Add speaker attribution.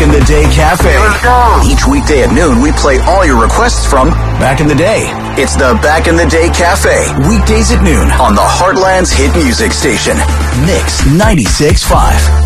Speaker 1: in the Day Cafe.
Speaker 2: Let's go.
Speaker 1: Each weekday at noon, we play all your requests from back in the day. It's the Back in the Day Cafe. Weekdays at noon on the Heartland's hit music station. Mix 96.5.